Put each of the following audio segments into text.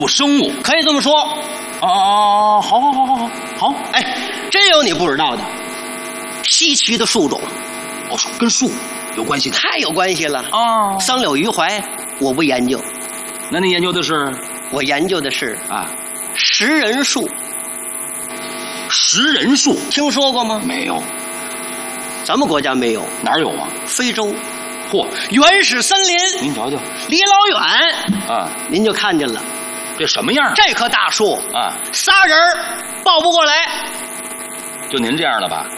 生物， 可以这么说。 哦，好， 哎，真有你不知道的，稀奇的树种， 哦，跟树有关系的， 太有关系了哦。 桑柳榆槐我不研究， 那你研究的是？ 我研究的是啊， 食人树。 食人树听说过吗？ 没有， 咱们国家没有， 哪有啊？ 非洲， 嚯， 原始森林， 您瞧瞧， 离老远啊， 您就看见了。 这什么样？ 这棵大树啊， 仨人抱不过来。 就您这样的吧？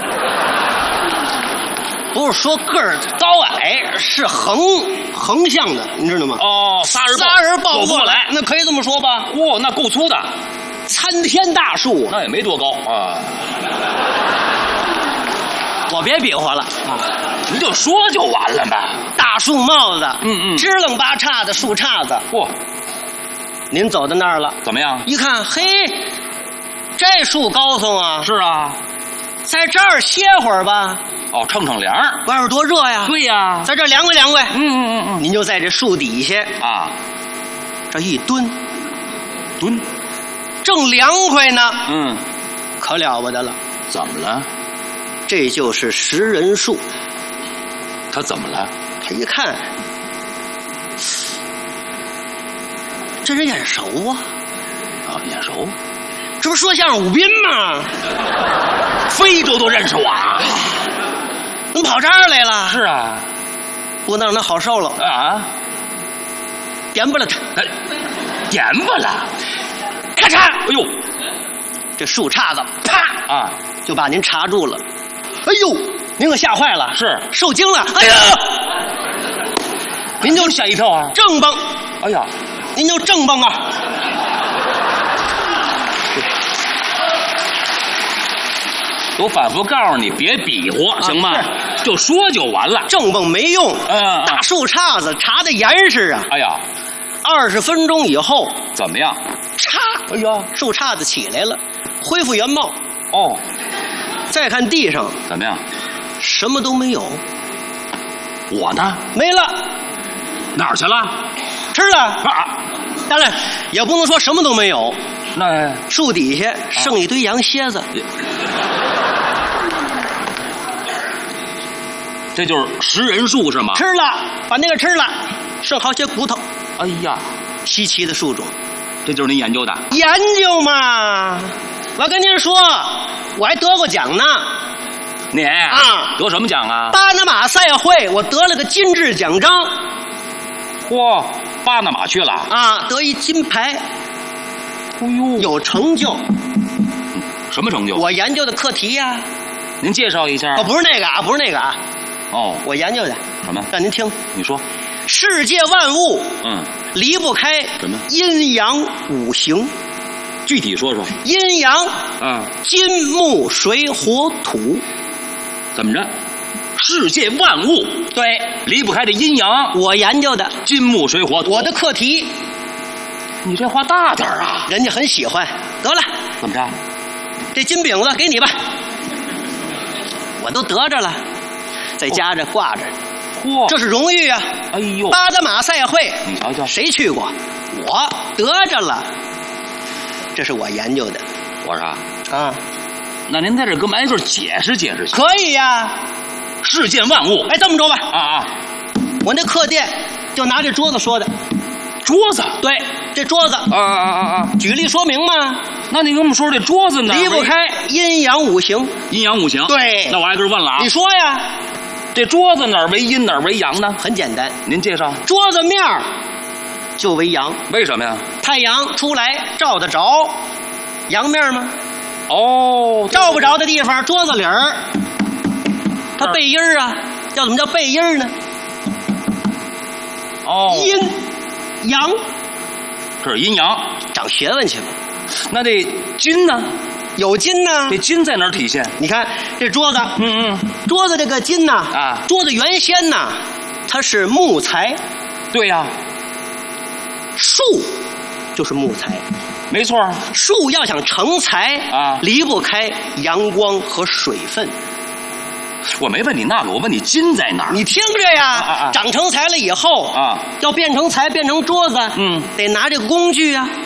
不是说个儿高矮，是横向的，你知道吗？ 哦，仨人抱不过来，那可以这么说吧？ 哇，那够粗的， 参天大树， 那也没多高啊。 我别比划了啊， 您就说就完了呗。 大树帽子， 支棱八叉的树杈子。 嚯， 您走到那儿了， 怎么样？ 一看，嘿，这树高耸啊！ 是啊， 在这儿歇会儿吧。 哦，乘凉， 外边多热呀！ 对呀， 在这儿凉快凉快。 您就在这树底下啊， 这一蹲，正凉快呢。可了不得了。 怎么了？ 这就是食人树。 他怎么了？ 他一看，这人眼熟啊！ 啊，眼熟。 这不是说相声武斌吗？ 非洲都认识我啊！ 怎么跑这儿来了？ 是啊， 不能让他好受了啊！ 点不了他， 点不了， 咔嚓！ 哎呦， 这树杈子啪啊， 就把您插住了。哎呦，您可吓坏了， 是受惊了。哎呀，您就吓一跳啊！ 正蹦， 哎呀， 您就正蹦啊！ 我反复告诉你，别比划，行吗？就说就完了。 正蹦没用，大树杈子插的严实啊！ 哎呀 ，20分钟以后怎么样？ 嚓！哎呀，树杈子起来了，恢复原貌。 哦， 再看地上怎么样？ 什么都没有。 我呢？ 没了。 哪儿去了？ 吃了啊！当然也不能说什么都没有。 那树底下剩一堆羊蝎子。 这就是食人树是吗？ 吃了，把那个吃了，剩好些骨头。 哎呀， 稀奇的树种， 这就是您研究的？ 研究嘛，我跟您说，我还得过奖呢。 你啊， 得什么奖啊？ 巴拿马赛会，我得了个金质奖章。 嚯，巴拿马去了啊，得一金牌。 哎呦， 有成就。 什么成就？ 我研究的课题呀。 您介绍一下。 哦，不是那个啊，不是那个啊。 哦， 我研究的什么？ 让您听。 你说。 世界万物，离不开什么？ 阴阳五行。 具体说说。 阴阳，金木水火土。 怎么着？世界万物对， 离不开这阴阳。 我研究的金木水火土， 我的课题。 你这话大点啊！ 人家很喜欢。得了， 怎么着？ 这金饼子给你吧，我都得着了，在家这挂着。 嚯， 这是荣誉啊！ 哎呦， 巴拿马赛会， 你瞧瞧， 谁去过？我得着了，这是我研究的。 我说啊， 那您在这给我们挨个解释解释。 可以呀， 世间万物。 哎，这么着吧， 我那课店就拿这桌子说的。 桌子？ 对，这桌子。举例说明嘛。 那你跟我们说这桌子呢？ 离不开阴阳五行。 阴阳五行。 对。 那我挨个问了啊。 你说呀， 这桌子哪儿为阴哪儿为阳呢？ 很简单， 您介绍。 桌子面就为阳。 为什么呀？ 太阳出来照得着阳面吗？ 哦， 照不着的地方，桌子里儿它背阴啊。叫怎么叫背阴呢？ 哦， 阴阳， 这是阴阳， 长学问去了。 那这金呢？ 有金呢。 这金在哪儿体现？ 你看这桌子，桌子这个金呐，桌子原先呐，它是木材。 对呀， 树就是木材， 没错。 树要想成材啊， 离不开阳光和水分。 我没问你那个，我问你金在哪儿？ 你听着呀， 啊长成材了以后啊， 要变成材变成桌子，得拿这个工具啊。